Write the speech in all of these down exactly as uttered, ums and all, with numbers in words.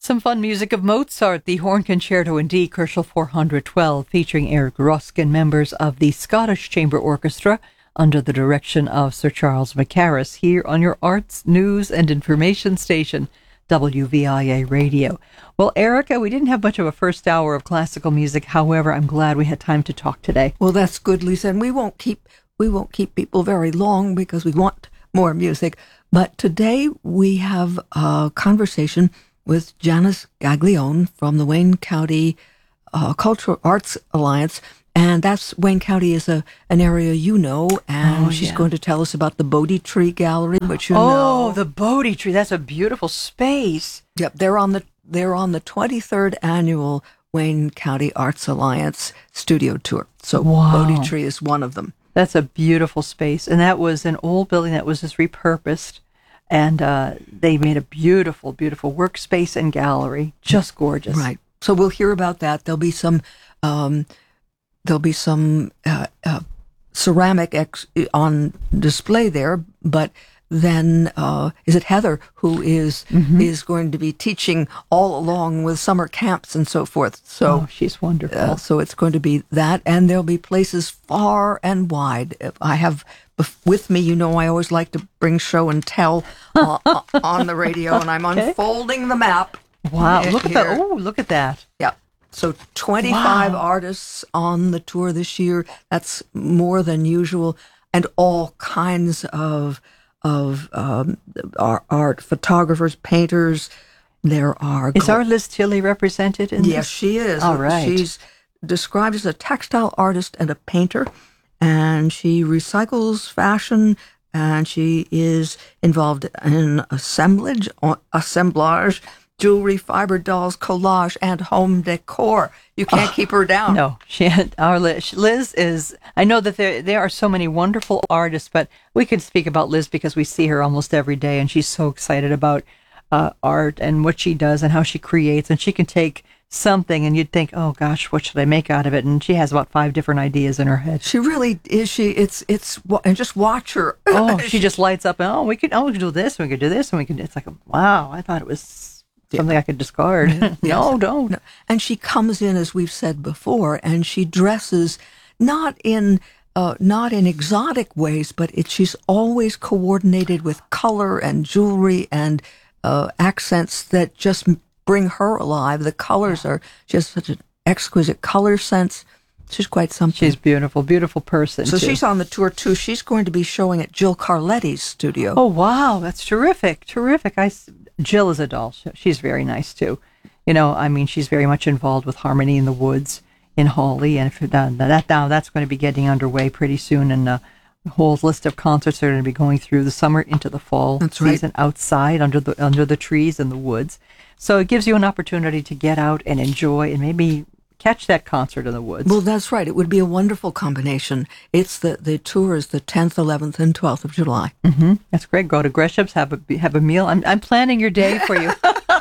Some fun music of Mozart, the Horn Concerto in D, Kerschel four hundred twelve, featuring Eric Ruskin, members of the Scottish Chamber Orchestra, under the direction of Sir Charles Mackerras, here on your arts, news, and information station, W V I A Radio. Well, Erica, we didn't have much of a first hour of classical music. However, I'm glad we had time to talk today. Well, that's good, Lisa, and we won't keep we won't keep people very long because we want more music. But today we have a conversation with Janice Gaglione from the Wayne County uh, Cultural Arts Alliance. And that's, Wayne County is a an area you know, and oh, she's yeah. going to tell us about the Bodie Tree Gallery, which you oh, know. Oh, the Bodie Tree. That's a beautiful space. Yep, they're on the they're on the twenty-third annual Wayne County Arts Alliance studio tour. So wow. Bodie Tree is one of them. That's a beautiful space. And that was an old building that was just repurposed. And uh, they made a beautiful, beautiful workspace and gallery. Just gorgeous. Right. So we'll hear about that. There'll be some um, there'll be some uh, uh, ceramic ex- on display there. But then uh, is it Heather who is mm-hmm. is going to be teaching all along with summer camps and so forth. So oh, she's wonderful. Uh, so it's going to be that, and there'll be places far and wide. If I have. With me, you know, I always like to bring show and tell uh, on the radio, and I'm okay. unfolding the map. Wow, look here. at that. Oh, look at that. Yeah. So twenty-five wow. artists on the tour this year. That's more than usual. And all kinds of of um, art, photographers, painters. There are... Is our Liz Tilley represented in yes, this? she is. All right. She's described as a textile artist and a painter. And she recycles fashion, and she is involved in assemblage, assemblage, jewelry, fiber dolls, collage, and home decor. You can't oh, keep her down. No, she our Liz, Liz is. I know that there there are so many wonderful artists, but we could speak about Liz because we see her almost every day, and she's so excited about uh, art and what she does and how she creates, and she can take something and you'd think, oh gosh, what should I make out of it? And she has about five different ideas in her head. She really is. She it's it's and just watch her. Oh, she just lights up. And, oh, we could oh we could do this. And we could do this. And we could. It's like wow. I thought it was something yeah. I could discard. Yes. no, don't. No. And she comes in, as we've said before, and she dresses not in uh, not in exotic ways, but it, she's always coordinated with color and jewelry and uh, accents that just bring her alive. The colors are just such an exquisite color sense. She's quite something. She's beautiful, beautiful person. So too. She's on the tour too. She's going to be showing at Jill Carletti's studio. Oh wow, that's terrific, terrific. I Jill is a doll. She's very nice too. You know, I mean, she's very much involved with Harmony in the Woods in Hawley, and if uh, that now that's going to be getting underway pretty soon, and uh, the whole list of concerts are going to be going through the summer into the fall that's season right. outside under the under the trees in the woods. So it gives you an opportunity to get out and enjoy and maybe catch that concert in the woods. Well, that's right. It would be a wonderful combination. It's the, the tour is the tenth, eleventh, and twelfth of July. Mm-hmm. That's great. Go to Gresham's, have a have a meal. I'm I'm planning your day for you.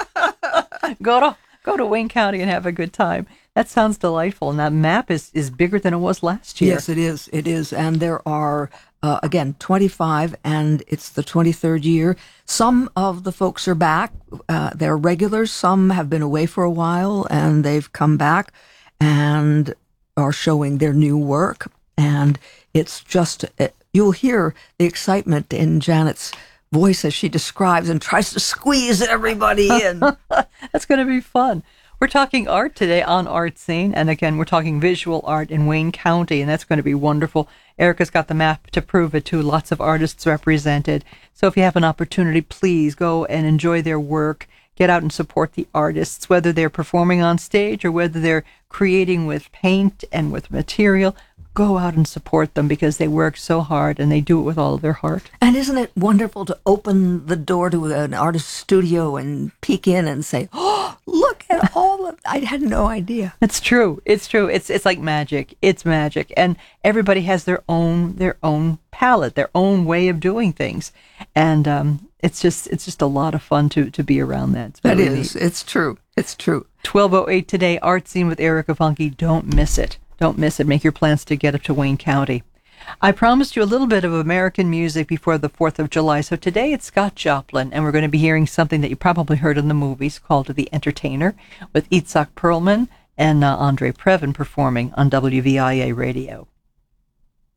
go to go to Wayne County and have a good time. That sounds delightful. And that map is, is bigger than it was last year. Yes, it is. It is. And there are, uh, again, twenty-five, and it's the twenty-third year. Some of the folks are back. Uh, they're regulars. Some have been away for a while, and they've come back and are showing their new work. And it's just, you'll hear the excitement in Janet's voice as she describes and tries to squeeze everybody in. That's going to be fun. We're talking art today on Art Scene, and again, we're talking visual art in Wayne County, and that's going to be wonderful. Erica's got the map to prove it, too. Lots of artists represented. So if you have an opportunity, please go and enjoy their work. Get out and support the artists, whether they're performing on stage or whether they're creating with paint and with material. Go out and support them because they work so hard and they do it with all of their heart. And isn't it wonderful to open the door to an artist's studio and peek in and say, oh, look at all of, I had no idea. It's true. It's true. It's it's like magic. It's magic. And everybody has their own their own palette, their own way of doing things. And um, it's just it's just a lot of fun to, to be around that. It's that really is. neat. It's true. It's true. twelve oh eight today, Art Scene with Erica Funke. Don't miss it. Don't miss it. Make your plans to get up to Wayne County. I promised you a little bit of American music before the fourth of July, so today it's Scott Joplin, and we're going to be hearing something that you probably heard in the movies called The Entertainer, with Itzhak Perlman and uh, Andre Previn performing on W V I A radio.